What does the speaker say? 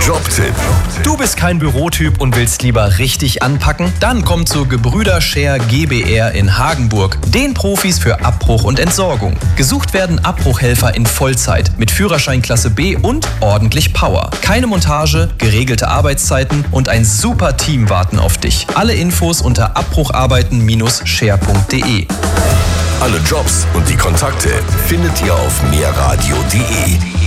Jobtipp. Du bist kein Bürotyp und willst lieber richtig anpacken? Dann komm zu Gebrüder Scher GbR in Hagenburg, den Profis für Abbruch und Entsorgung. Gesucht werden Abbruchhelfer in Vollzeit mit Führerschein Klasse B und ordentlich Power. Keine Montage, geregelte Arbeitszeiten und ein super Team warten auf dich. Alle Infos unter abbrucharbeiten-scher.de. Alle Jobs und die Kontakte findet ihr auf mehrradio.de.